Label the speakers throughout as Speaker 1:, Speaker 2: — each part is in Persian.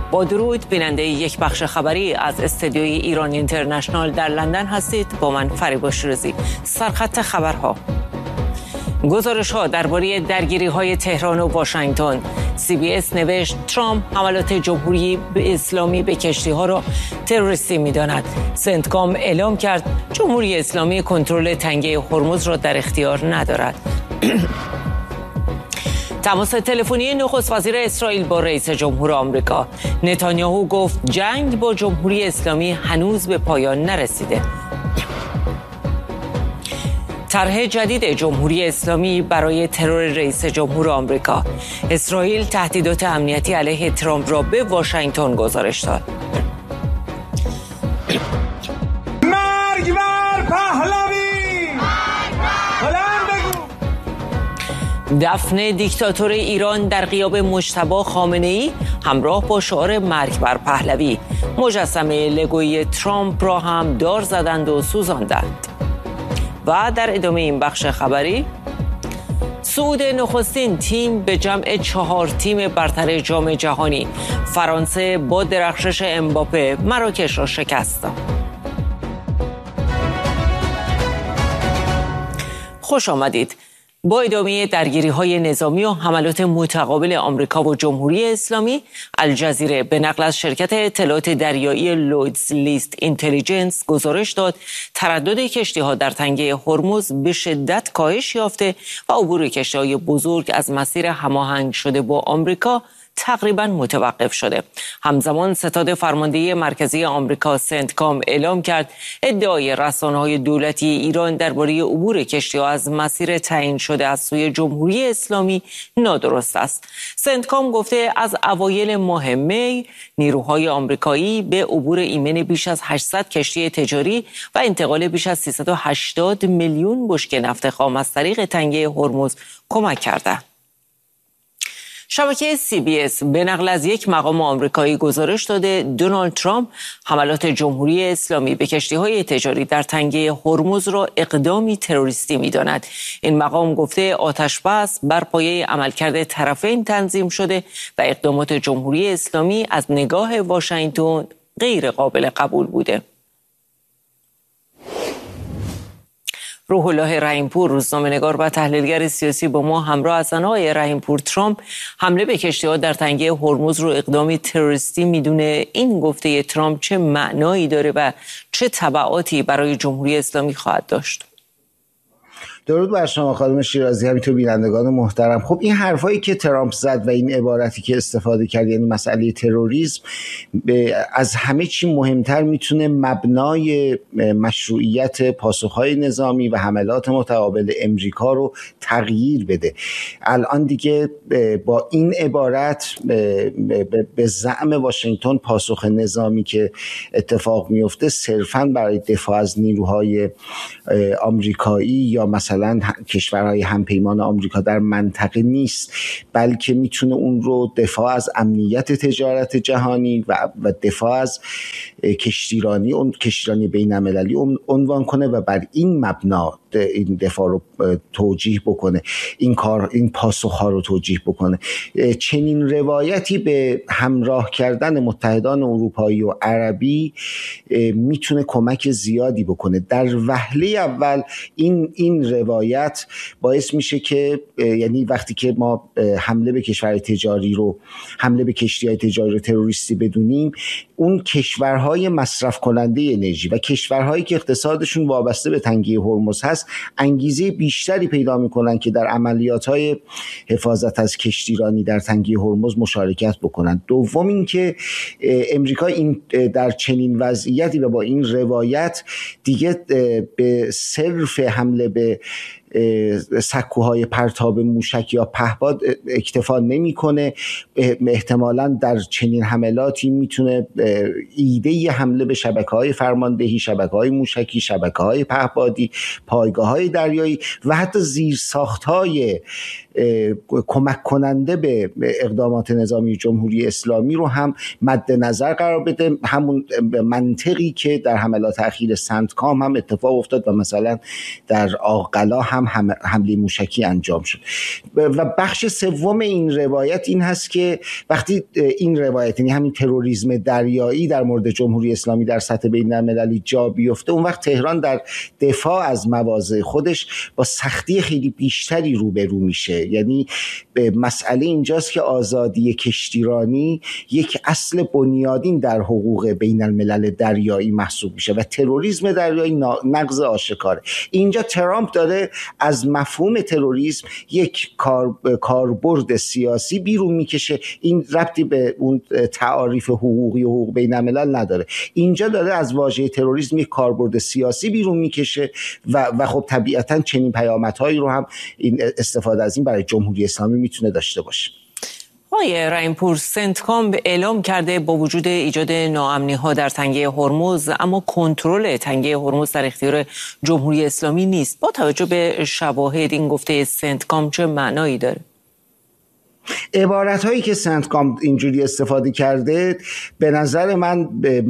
Speaker 1: با درود، بیننده یک بخش خبری از استودیوی ایران اینترنشنال در لندن هستید. با من فریبا شیرازی. سرخط خبرها: گزارش‌ها درباره درگیری‌های تهران و واشنگتن. CBS نوشت ترامپ حملات جمهوری اسلامی به کشتی‌ها را تروریستی می‌داند. سنتکام اعلام کرد جمهوری اسلامی کنترل تنگه هرمز را در اختیار ندارد. تماس تلفنی نخست وزیر اسرائیل با رئیس جمهور آمریکا. نتانیاهو گفت جنگ با جمهوری اسلامی هنوز به پایان نرسیده. طرح جدید جمهوری اسلامی برای ترور رئیس جمهور آمریکا. اسرائیل تهدیدات امنیتی علیه ترامپ را به واشنگتن گزارش داد.
Speaker 2: مرگ بر پهلوی!
Speaker 1: دفن دیکتاتور ایران در غیاب مجتبی خامنه‌ای همراه با شعار مرگ بر پهلوی. مجسمه لگویی ترامپ را هم دار زدند و سوزاندند. و در ادامه این بخش خبری، صعود نخستین تیم به جمع 4 تیم برتر جام جهانی. فرانسه با درخشش امباپه مراکش را شکست داد. خوش آمدید. با ادامه درگیری‌های نظامی و حملات متقابل آمریکا و جمهوری اسلامی، الجزیره به نقل از شرکت اطلاعات دریایی لویدز لیست اینتلیجنس گزارش داد تردد کشتی‌ها در تنگه هرمز به شدت کاهش یافته و عبور کشتی‌های بزرگ از مسیر هماهنگ شده با آمریکا تقریباً متوقف شده. همزمان ستاد فرماندهی مرکزی آمریکا سنتکام اعلام کرد ادعای رسانه‌های دولتی ایران درباره عبور کشتی‌ها از مسیر تعیین شده از سوی جمهوری اسلامی نادرست است. سنتکام گفته از اوایل ماه می نیروهای آمریکایی به عبور ایمن بیش از 800 کشتی تجاری و انتقال بیش از 380 میلیون بشکه نفت خام از طریق تنگه هرمز کمک کردند. شبکه CBS به نقل از یک مقام آمریکایی گزارش داده دونالد ترامپ حملات جمهوری اسلامی به کشتی‌های تجاری در تنگه هرمز را اقدامی تروریستی می‌داند. این مقام گفته آتش بس بر پایه عملکرد طرفین تنظیم شده و اقدامات جمهوری اسلامی از نگاه واشنگتن غیر قابل قبول بوده. روح الله رحیم‌پور، روزنامه‌نگار و تحلیلگر سیاسی با ما همراه هستند. آقای رحیم‌پور، ترامپ حمله به کشتی‌ها در تنگه هرمز رو اقدامی تروریستی میدونه. این گفته ترامپ چه معنایی داره و چه تبعاتی برای جمهوری اسلامی خواهد داشت؟
Speaker 3: درود بر شما خانم شیرازی، همینطور بینندگان محترم. خب این حرفایی که ترامپ زد و این عبارتی که استفاده کرد، یعنی مسئله تروریسم، از همه چی مهمتر میتونه مبنای مشروعیت پاسخهای نظامی و حملات متقابل امریکا رو تغییر بده. الان دیگه با این عبارت به زعم واشنگتن پاسخ نظامی که اتفاق میفته صرفاً برای دفاع از نیروهای آمریکایی یا مثلا کشورهای همپیمان آمریکا در منطقه نیست، بلکه میتونه اون رو دفاع از امنیت تجارت جهانی و دفاع از کشتیرانی بین المللی عنوان کنه و بر این مبنا این دفاع رو توجیه بکنه، این پاسخ‌ها رو توجیه بکنه. چنین روایتی به همراه کردن متحدان اروپایی و عربی میتونه کمک زیادی بکنه. در وهله اول این روایت باعث میشه که یعنی وقتی که ما حمله به کشتی‌های تجاری رو تروریستی بدونیم، اون کشورهای مصرف کننده انرژی و کشورهایی که اقتصادشون وابسته به تنگه هرمز هست انگیزه بیشتری پیدا میکنن که در عملیات‌های حفاظت از کشتیرانی در تنگه هرمز مشارکت بکنن. دوم این که امریکا در چنین وضعیتی و با این روایت دیگه به صرف حمله به سکوهای پرتاب موشک یا پهپاد اکتفا نمیکنه. احتمالاً در چنین حملاتی میتونه ایده حمله به شبکه‌های فرماندهی، شبکه‌های موشکی، شبکه‌های پهپادی، پایگاه‌های دریایی و حتی زیرساخت‌های کمک کننده به اقدامات نظامی جمهوری اسلامی رو هم مد نظر قرار بده. همون منطقی که در حملات اخیر سنتکام هم اتفاق افتاد و مثلا در آقلا هم حمله موشکی انجام شد. و بخش سوم این روایت این هست که وقتی این روایت، یعنی همین تروریسم دریایی در مورد جمهوری اسلامی در سطح بین‌المللی جا بیفته، اون وقت تهران در دفاع از مواضع خودش با سختی خیلی بیشتری روبرو میشه. یعنی مسئله اینجاست که آزادی کشتیرانی یک اصل بنیادین در حقوق بین الملل دریایی محسوب میشه و تروریسم دریایی نقض آشکاره. اینجا ترامپ داره از مفهوم تروریسم یک کاربرد سیاسی بیرون میکشه. این ربطی به اون تعاریف حقوقی و حقوق بین الملل نداره. اینجا داره از واژه تروریسم یک کاربرد سیاسی بیرون میکشه و خب طبیعتا چنین پیامدهایی رو هم این استفاده از این برای جمهوری اسلامی میتونه داشته باشه.
Speaker 1: آقای رحیم‌پور، سنتکام اعلام کرده با وجود ایجاد ناامنی‌ها در تنگه هرمز، اما کنترل تنگه هرمز در اختیار جمهوری اسلامی نیست. با توجه به شواهد این گفته سنتکام چه معنایی داره؟
Speaker 3: عبارت هایی که سنتکام اینجوری استفاده کرده به نظر من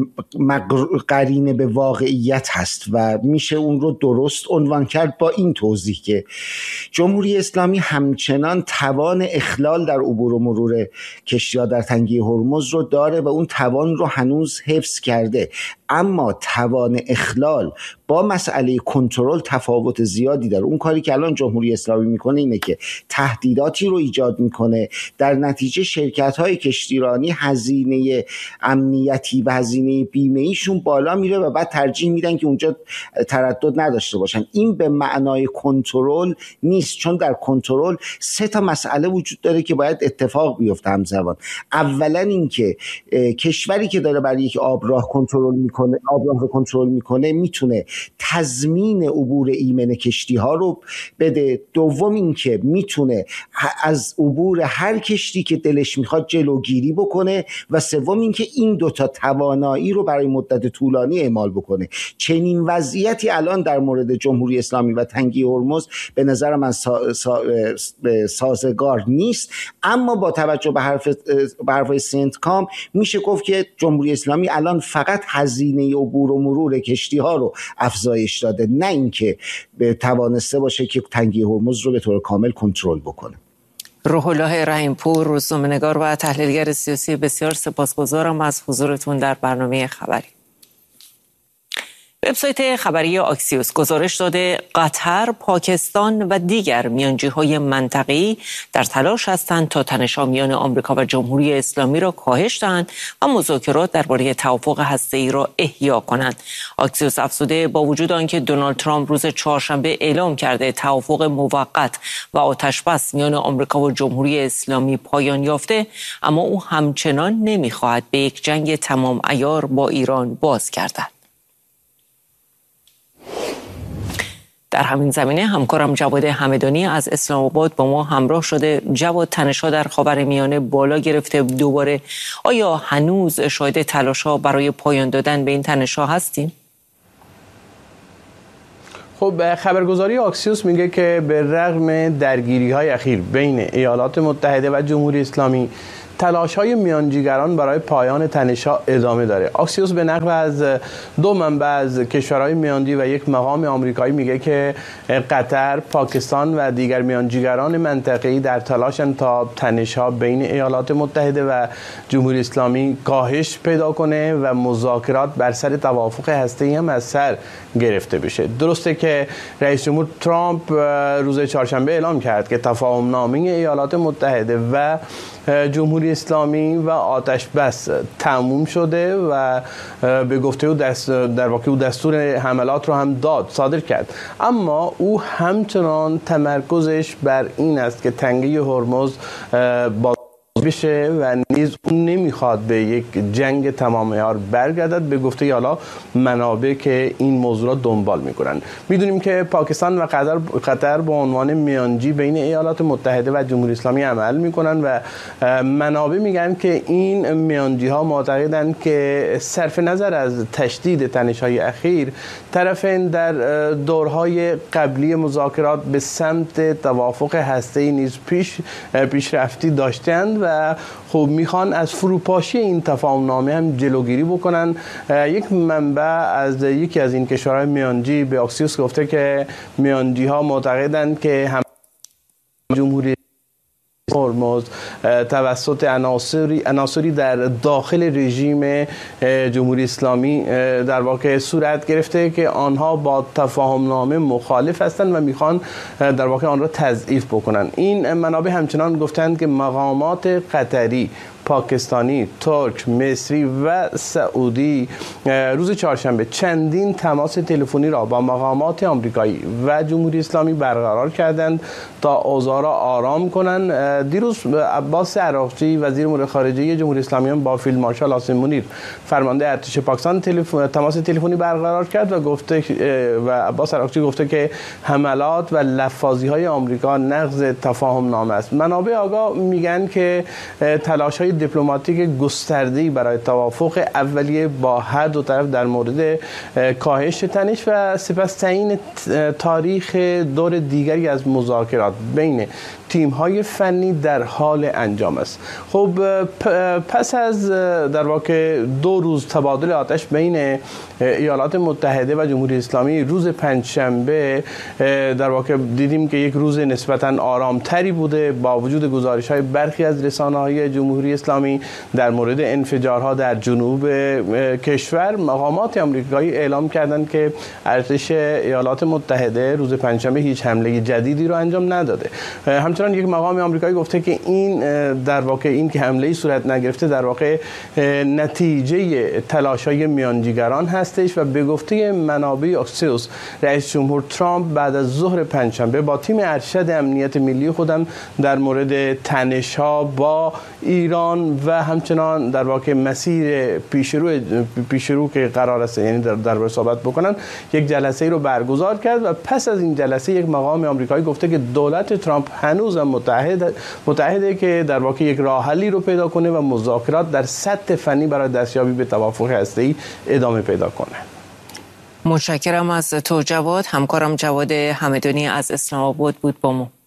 Speaker 3: قرینه به واقعیت هست و میشه اون رو درست عنوان کرد با این توضیح که جمهوری اسلامی همچنان توان اخلال در عبور و مرور کشتی‌ها در تنگه هرمز رو داره و اون توان رو هنوز حفظ کرده، اما توان اخلال با مسئله کنترل تفاوت زیادی داره. اون کاری که الان جمهوری اسلامی میکنه اینه که تهدیداتی رو ایجاد میکنه، در نتیجه شرکت‌های کشتیرانی هزینه امنیتی و هزینه بیمه‌ایشون بالا میره و بعد ترجیح میدن که اونجا تردد نداشته باشن. این به معنای کنترل نیست، چون در کنترل 3 مسئله وجود داره که باید اتفاق بیفته همزمان. اولا اینکه کشوری که داره برای یک آبراه کنترل میکنه میتونه تضمین عبور ایمن کشتی ها رو بده. دوم اینکه میتونه از عبور هر کشتی که دلش میخواد جلوگیری بکنه و سوم اینکه این 2 توانایی رو برای مدت طولانی اعمال بکنه. چنین وضعیتی الان در مورد جمهوری اسلامی و تنگه هرمز به نظر من سازگار نیست، اما با توجه به حرف سنتکام میشه گفت که جمهوری اسلامی الان فقط هزینه عبور و مرور کشتی ها رو افزایش داده، نه اینکه توانسته باشه که تنگه هرمز رو به طور کامل کنترل بکنه.
Speaker 1: روح الله رحیم‌پور، روزنامه‌نگار و تحلیلگر سیاسی، بسیار سپاسگزارم از حضورتون در برنامه خبری. وبسایت خبری آکسیوس گزارش داده قطر، پاکستان و دیگر میانجی‌های منطقه‌ای در تلاش هستند تا تنش‌ها میان آمریکا و جمهوری اسلامی را کاهش دهند و مذاکرات درباره توافق هسته‌ای را احیا کنند. آکسیوس افزوده با وجود آنکه دونالد ترامپ روز چهارشنبه اعلام کرده توافق موقت و آتش‌بس میان آمریکا و جمهوری اسلامی پایان یافته، اما او همچنان نمی‌خواهد به یک جنگ تمام عیار با ایران باز گردد. در همین زمینه همکارم جواد همدانی از اسلام آباد با ما همراه شده. جواد، تنش‌ها در خاورمیانه بالا گرفته دوباره. آیا هنوز شاهد تلاش‌ها برای پایان دادن به این تنش‌ها هستیم؟
Speaker 4: خب، خبرگزاری آکسیوس میگه که به رغم درگیری‌های اخیر بین ایالات متحده و جمهوری اسلامی، تلاش‌های میانجیگران برای پایان تنش‌ها ادامه داره. آکسیوس به نقل از 2 منبع از کشورهای میانجی و یک مقام آمریکایی میگه که قطر، پاکستان و دیگر میانجیگران منطقه‌ای در تلاشن تا تنش‌ها بین ایالات متحده و جمهوری اسلامی کاهش پیدا کنه و مذاکرات بر سر توافق هسته‌ای هم از سر گرفته بشه. درسته که رئیس جمهور ترامپ روز چهارشنبه اعلام کرد که تفاهم نامه ایالات متحده و جمهوری اسلامی و آتش بس تموم شده و به گفته او در واقع او دستور حملات رو هم صادر کرد، اما او همچنان تمرکزش بر این است که تنگه هرمز باز بشه و نیز اون نمیخواد به یک جنگ تمام عیار برگردد به گفته حالا منابع که این موضوع را دنبال میکنن. میدونیم که پاکستان و قطر به عنوان میانجی بین ایالات متحده و جمهوری اسلامی عمل میکنن و منابع میگن که این میانجی ها معتقدند که صرف نظر از تشدید تنش‌های اخیر طرفین در دورهای قبلی مذاکرات به سمت توافق هسته‌ای نیز پیشرفتی داشتند و خب میخوان از فروپاشی این تفاهم‌نامه هم جلوگیری بکنن. یک منبع از یکی از این کشورهای میانجی به اکسیوس گفته که میانجی ها معتقدند که هم جمهوری هرمز توسط عناصری در داخل رژیم جمهوری اسلامی در واقع صورت گرفته که آنها با تفاهم‌نامه مخالف هستند و میخوان در واقع آن را تضعیف بکنن. این منابع همچنان گفتند که مقامات قطری، پاکستانی، ترک، مصری و سعودی روز چهارشنبه چندین تماس تلفنی را با مقامات آمریکایی و جمهوری اسلامی برقرار کردند تا اوضاع را آرام کنند. دیروز عباس عراقچی وزیر امور خارجه جمهوری اسلامی با فیلد مارشال عاصم منیر فرمانده ارتش پاکستان تماس تلفنی برقرار کرد و عباس عراقچی گفته که حملات و لفاظی‌های آمریکا نقض تفاهم نامه است. منابع آگاه میگن که تلاش‌های دیپلماتیک گسترده‌ای برای توافق اولیه با هر دو طرف در مورد کاهش تنش و سپس تعیین تاریخ دور دیگری از مذاکرات بین تیم‌های فنی در حال انجام است. خب پس از در واقع 2 روز تبادل آتش بین ایالات متحده و جمهوری اسلامی روز پنجشنبه در واقع دیدیم که یک روز نسبتاً آرامتری بوده با وجود گزارش‌های برخی از رسانه‌های جمهوری اسلامی در مورد انفجارها در جنوب کشور. مقامات آمریکایی اعلام کردند که ارتش ایالات متحده روز پنجشنبه هیچ حمله جدیدی رو انجام نداده. همچنان یک مقام آمریکایی گفته که این در واقع این که حمله‌ای صورت نگرفته در واقع نتیجه تلاش‌های میانجیگران هستش و به گفته منابع اکسیوس رئیس جمهور ترامپ بعد از ظهر پنجشنبه با تیم ارشد امنیت ملی خودم در مورد تنش‌ها با ایران و همچنان در واقع مسیر پیشرو که قرار است یعنی در صحبت بکنن یک جلسه رو برگزار کرد و پس از این جلسه یک مقام آمریکایی گفته که دولت ترامپ هنوز متحده که در واقع یک راه حلی رو پیدا کنه و مذاکرات در سطح فنی برای دستیابی به توافق هسته‌ای ادامه پیدا کنه.
Speaker 1: متشکرم از تو جواد. همکارم جواد همدانی از اسلام آباد بود با ما.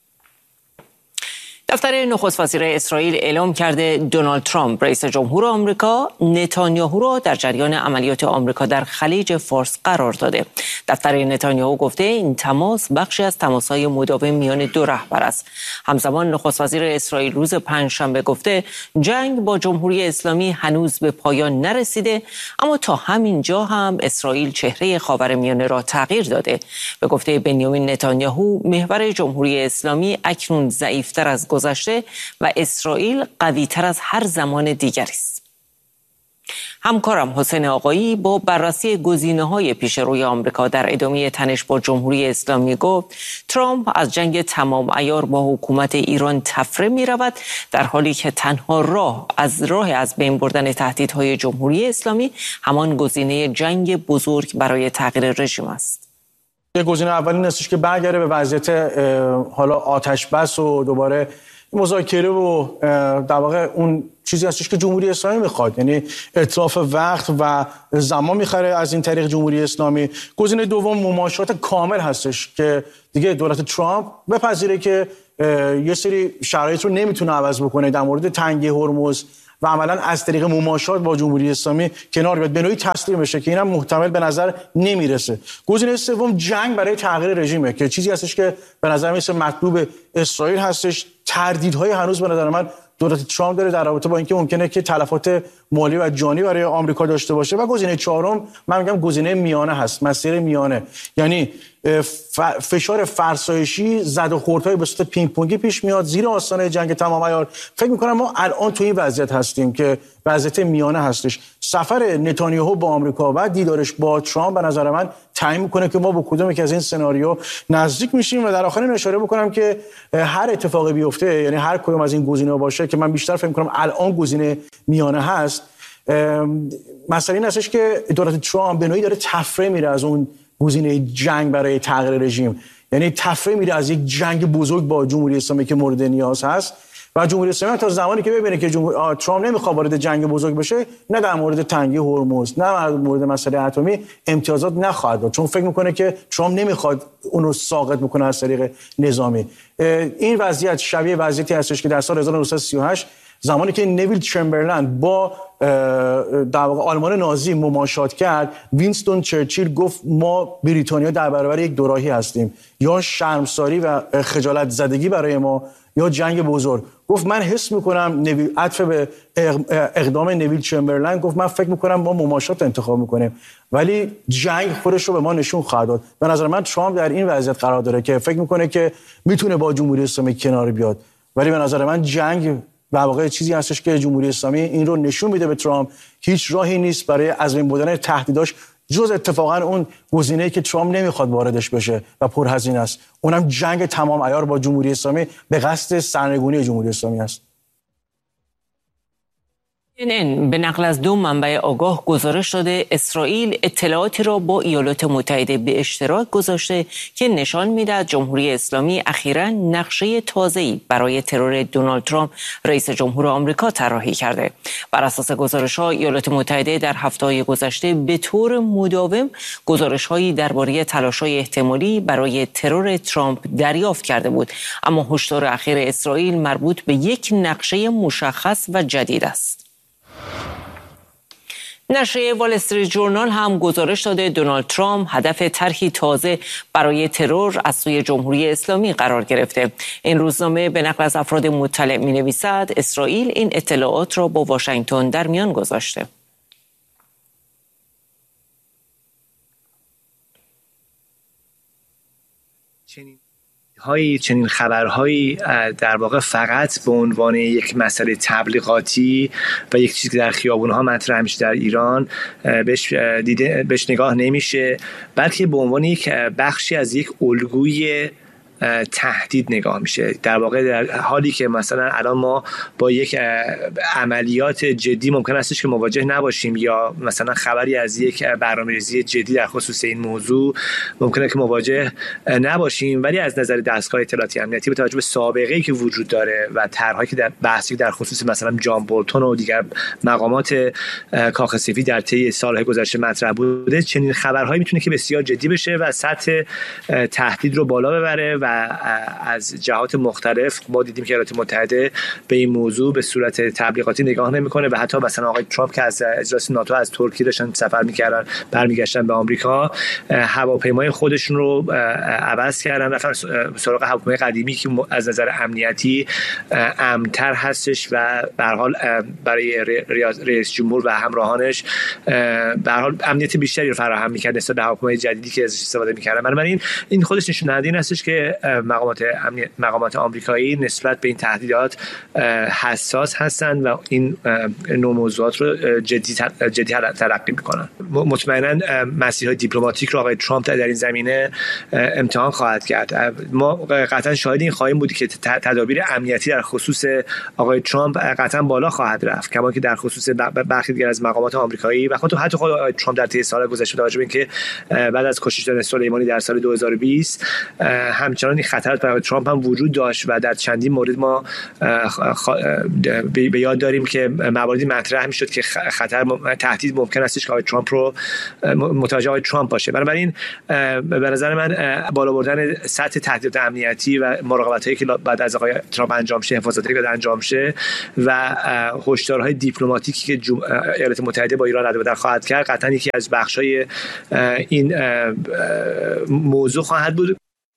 Speaker 1: دفتر نخست وزیر اسرائیل اعلام کرده دونالد ترامپ رئیس جمهور آمریکا نتانیاهو را در جریان عملیات آمریکا در خلیج فارس قرار داده. دفتر نتانیاهو گفته این تماس بخشی از تماس‌های مداوم میان دو رهبر است. همزمان نخست وزیر اسرائیل روز پنجشنبه گفته جنگ با جمهوری اسلامی هنوز به پایان نرسیده، اما تا همین جا هم اسرائیل چهره خاورمیانه را تغییر داده. به گفته بنیامین نتانیاهو محور جمهوری اسلامی اکنون ضعیف‌تر از گذشته و اسرائیل قوی‌تر از هر زمان دیگری است. همکارم حسین آقایی با بررسی گزینه‌های پیشروی آمریکا در ادامه تنش با جمهوری اسلامی گفت ترامپ از جنگ تمام عیار با حکومت ایران تفره می‌رود، در حالی که تنها راه از بین بردن تهدیدهای جمهوری اسلامی همان گزینه جنگ بزرگ برای تغییر رژیم است.
Speaker 5: یک گزینه اول این استش که برگرده به وضعیت حالا آتش بس و دوباره مذاکره و در واقع اون چیزی هستش که جمهوری اسلامی میخواد، یعنی اتلاف وقت و زمان میخره از این طریق جمهوری اسلامی. گزینه دوم مماشات کامل هستش که دیگه دولت ترامپ بپذیره که یه سری شرایط رو نمیتونه عوض بکنه در مورد تنگی هرمز و عملاً از طریق مماشات با جمهوری اسلامی کنار بیاد، به نوعی تسلیم بشه که اینم محتمل به نظر نمیرسه. گزینه سوم جنگ برای تغییر رژیمه که چیزی هستش که به نظر میاد مطلوب اسرائیل هستش. تردیدهای هنوز به نظر من دولت ترامپ داره در رابطه با اینکه ممکنه که تلفات مالی و جانی برای آمریکا داشته باشه. و گزینه چهارم من میگم گزینه میانه هست، مسیر میانه، یعنی فشار فرسایشی زد و خوردهای به صورت پینگ پونگی پیش میاد زیر آستانه جنگ تمام عیار. فکر میکنم ما الان توی این وضعیت هستیم که وضعیت میانه هستش. سفر نتانیاهو با آمریکا و دیدارش با ترامپ به نظر من تعیین میکنه که ما با کدوم یک از این سناریو نزدیک میشیم. و در آخر اشاره بکنم که هر اتفاقی بیفته، یعنی هر کدوم از این گزینه‌ها باشه که من بیشتر فکر میکنم الان گزینه میانه هست، مسئله این هستش که دولت ترامپ به نوعی داره تفره میره از اون گزینه جنگ برای تغییر رژیم، یعنی تفره میره از یک جنگ بزرگ با جمهوری اسلامی که مورد نیاز هست و جمهوری اسلامی تا زمانی که ببینه که ترامپ نمیخواد وارد جنگ بزرگ بشه، نه در مورد تنگی هرمز، نه در مورد مسئله اتمی امتیازات نخواهد داد، چون فکر میکنه که ترامپ نمیخواد اون رو ساقط بکنه از طریق نظامی. این وضعیت شبیه وضعیتی هستش که در سال 1938 زمانی که نویل چمبرلند با در واقع آلمان نازی مماشات کرد، وینستون چرچیل گفت ما بریتانیا در برابر یک دوراهی هستیم، یا شرمساری و خجالت زدگی برای ما یا جنگ بزرگ. گفت من حس میکنم عطف به اقدام نویل چمبرلند، گفت من فکر میکنم ما مماشات انتخاب میکنیم ولی جنگ خودش رو به ما نشون خواهد داد. به نظر من ترامپ در این وضعیت قرار داره که فکر میکنه که میتونه با جمهوری اسلامی کنار بیاد، ولی به نظر من جنگ در واقع چیزی هستش که جمهوری اسلامی این رو نشون میده به ترامپ هیچ راهی نیست برای از بین بردن تهدیداش جز اتفاقا اون گزینه‌ای که ترامپ نمیخواد واردش بشه و پرهزینه است، اونم جنگ تمام عیار با جمهوری اسلامی به قصد سرنگونی جمهوری اسلامی است.
Speaker 1: CNN به نقل از 2 منبع آگاه گزارش داده اسرائیل اطلاعاتی را با ایالات متحده به اشتراک گذاشته که نشان می‌دهد جمهوری اسلامی اخیراً نقشه تازه‌ای برای ترور دونالد ترامپ رئیس جمهور آمریکا طراحی کرده. بر اساس گزارش‌ها ایالات متحده در هفته‌های گذشته به طور مداوم گزارش‌هایی درباره تلاش‌های احتمالی برای ترور ترامپ دریافت کرده بود، اما هشدار اخیر اسرائیل مربوط به یک نقشه مشخص و جدید است. نشریه وال استریت ژورنال هم گزارش داده دونالد ترامپ هدف طرحی تازه برای ترور از سوی جمهوری اسلامی قرار گرفته. این روزنامه به نقل از افراد مطلع می‌نویسد اسرائیل این اطلاعات را با واشنگتن در میان گذاشته.
Speaker 6: چنین خبرهایی در واقع فقط به عنوان یک مسئله تبلیغاتی و یک چیزی که در خیابون‌ها مطرح میشه در ایران بهش نگاه نمیشه، بلکه به عنوان یک بخشی از یک الگوی تهدید نگاه میشه. در واقع در حالی که مثلا الان ما با یک عملیات جدی ممکن استش که مواجه نباشیم یا مثلا خبری از یک برنامه‌ریزی جدی در خصوص این موضوع ممکنه که مواجه نباشیم، ولی از نظر دستگاه اطلاعاتی امنیتی با توجه به سابقه‌ای که وجود داره و طرحهایی که در بحثی در خصوص مثلا جان بولتون و دیگر مقامات کاخ سفید در طی سال‌های گذشته مطرح بوده، چنین خبرهایی میتونه که بسیار جدی بشه و سطح تهدید رو بالا ببره و از جهات مختلف ما دیدیم که ایالات متحده به این موضوع به صورت تبلیغاتی نگاه نمیکنه و حتی مثلا آقای ترامپ که از اجلاس ناتو از ترکیه داشتن سفر میکردن برمیگشتن به آمریکا، هواپیمای خودشون رو عوض کردن، رفتن سراغ هواپیمای قدیمی که از نظر امنیتی امن‌تر هستش و به هر حال برای رئیس جمهور و همراهانش به هر حال امنیت بیشتری رو فراهم می‌کرد نسبت به هواپیمای جدیدی که ازش استفاده می‌کردن. بنابراین این خودش نشون دهنده این هستش که مقامات آمریکایی نسبت به این تهدیدات حساس هستند و این نوع موضوعات رو جدی تلقی میکنن. مطمئنا مسیرهای دیپلماتیک رو آقای ترامپ در این زمینه امتحان خواهد کرد. ما قطعا شاهد این خواهیم بود که تدابیر امنیتی در خصوص آقای ترامپ قطعا بالا خواهد رفت، کما که در خصوص برخی دیگر از مقامات آمریکایی و حتی خود آقای ترامپ در طی سال گذشته با توجه به اینکه بعد از کشته شدن سلیمانی در سال 2020 همچنان این خطرات برای ترامپ هم وجود داشت و در چندین مورد ما به یاد داریم که مواردی مطرح میشد که تهدید ممکن استش که آقای ترامپ رو متوجه آقای ترامپ باشه. بنابراین به نظر من بالا بردن سطح تهدیدات امنیتی و مراقبتایی که بعد از آقای ترامپ انجام شه، حفاظتی که انجام شه و هشدارهای دیپلماتیکی که ایالات متحده با ایران رد و بدل خواهد کرد قطعا یکی از بخشای این موضوع خواهد بود.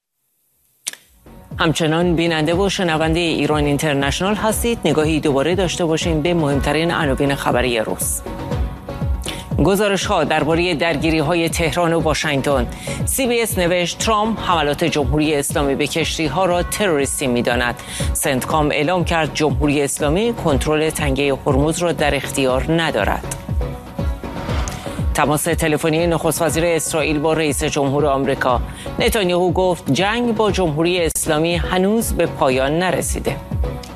Speaker 1: همچنان بیننده و شنونده ایران اینترنشنال هستید. نگاهی دوباره داشته باشیم به مهمترین عناوین خبری روز. گزارش‌ها درباره درگیری‌های تهران و واشنگتن. CBS نوشت ترامپ حملات جمهوری اسلامی به کشتی‌ها را تروریستی می‌داند. سنتکام اعلام کرد جمهوری اسلامی کنترل تنگه هرمز را در اختیار ندارد. تماس تلفنی نخست وزیر اسرائیل با رئیس جمهور آمریکا. نتانیاهو گفت جنگ با جمهوری اسلامی هنوز به پایان نرسیده.